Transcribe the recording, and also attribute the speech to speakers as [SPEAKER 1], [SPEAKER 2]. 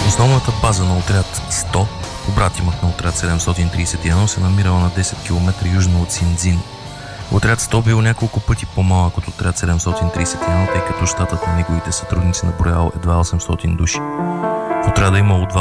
[SPEAKER 1] Основната база на отряд 100, побратимът на отряд 731, се намирала на 10 км южно от Синдзин. Отряд 100 бил няколко пъти по-малък от отряд 731, тъй като щатът на неговите сътрудници наброял едва 800 души. В отряда имало